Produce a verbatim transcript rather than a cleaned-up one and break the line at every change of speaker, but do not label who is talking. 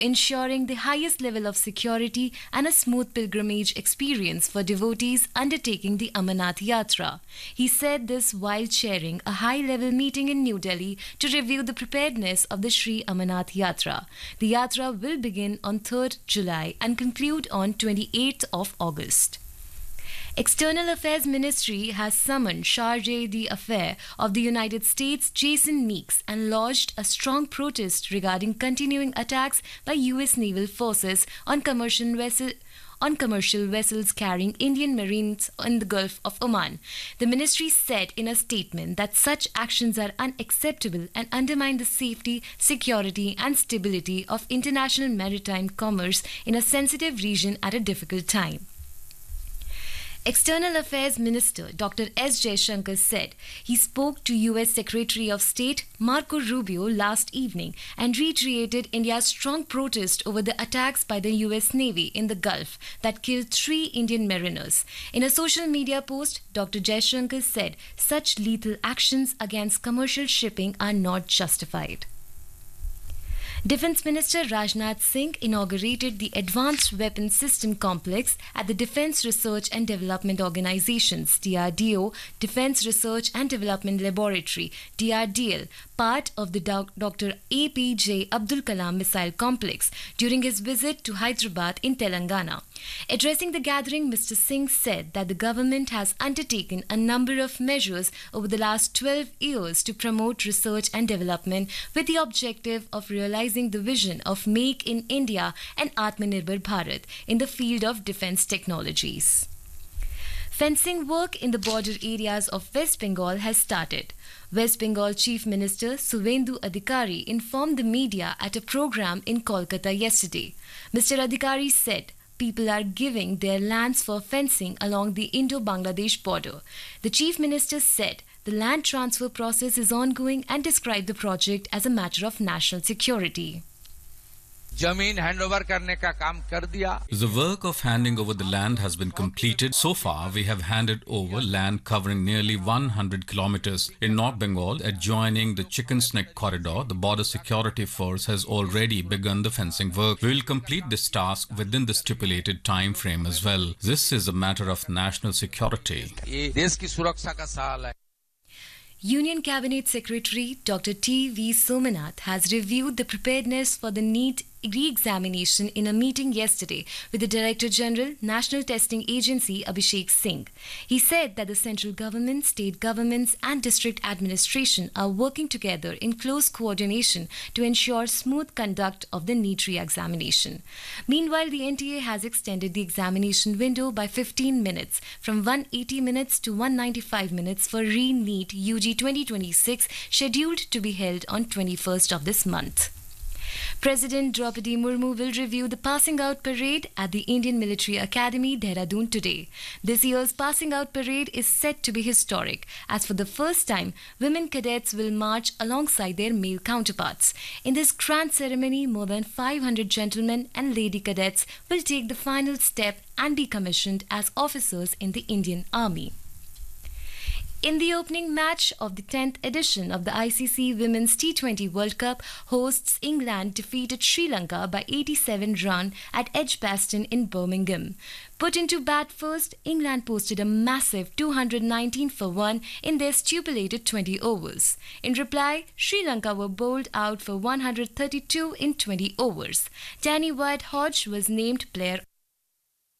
ensuring the highest level of security and a smooth pilgrimage experience for devotees undertaking the Amarnath Yatra. He said this while chairing a high-level meeting in New Delhi to review the preparedness of the Sri Amarnath Yatra. The Yatra will begin on third July and conclude on twenty-eighth of August. External Affairs Ministry has summoned Chargé d'Affaires of the United States Jason Meeks and lodged a strong protest regarding continuing attacks by U S naval forces on commercial vessels on commercial vessels carrying Indian Marines in the Gulf of Oman. The ministry said in a statement that such actions are unacceptable and undermine the safety, security and stability of international maritime commerce in a sensitive region at a difficult time. External Affairs Minister Doctor S. Jaishankar said he spoke to U S Secretary of State Marco Rubio last evening and reiterated India's strong protest over the attacks by the U S Navy in the Gulf that killed three Indian mariners. In a social media post, Doctor Jaishankar said such lethal actions against commercial shipping are not justified. Defence Minister Rajnath Singh inaugurated the Advanced Weapons System Complex at the Defence Research and Development Organization's D R D O Defence Research and Development Laboratory D R D L, part of the Doctor A P J Abdul Kalam Missile Complex during his visit to Hyderabad in Telangana. Addressing the gathering, Mister Singh said that the government has undertaken a number of measures over the last twelve years to promote research and development with the objective of realizing the vision of Make in India and Atmanirbhar Bharat in the field of defence technologies. Fencing work in the border areas of West Bengal has started. West Bengal Chief Minister Suvendu Adhikari informed the media at a program in Kolkata yesterday. Mister Adhikari said people are giving their lands for fencing along the Indo-Bangladesh border. The Chief Minister said the land transfer process is ongoing and described the project as a matter of national security.
जमीन handover करने का काम कर दिया.
The work of handing over the land has been completed. So far, we have handed over land covering nearly one hundred kilometers. In North Bengal, adjoining the Chicken Snake Corridor, the Border Security Force has already begun the fencing work. We will complete this task within the stipulated time frame as well. This is a matter of national security.
ये देश की सुरक्षा का सवाल है.
Union Cabinet Secretary Doctor T V Somanath has reviewed the preparedness for the NEET re-examination in a meeting yesterday with the Director General, National Testing Agency Abhishek Singh. He said that the central government, state governments and district administration are working together in close coordination to ensure smooth conduct of the NEET re-examination. Meanwhile, the N T A has extended the examination window by fifteen minutes from one hundred eighty minutes to one hundred ninety-five minutes for re-NEET U G twenty twenty-six, scheduled to be held on twenty-first of this month. President Draupadi Murmu will review the Passing Out Parade at the Indian Military Academy, Dehradun today. This year's Passing Out Parade is set to be historic, as for the first time, women cadets will march alongside their male counterparts. In this grand ceremony, more than five hundred gentlemen and lady cadets will take the final step and be commissioned as officers in the Indian Army. In the opening match of the tenth edition of the I C C Women's T twenty World Cup, hosts England defeated Sri Lanka by eighty-seven runs at Edgbaston in Birmingham. Put into bat first, England posted a massive two hundred nineteen for one in their stipulated twenty overs. In reply, Sri Lanka were bowled out for one hundred thirty-two in twenty overs. Danny White-Hodge was named Player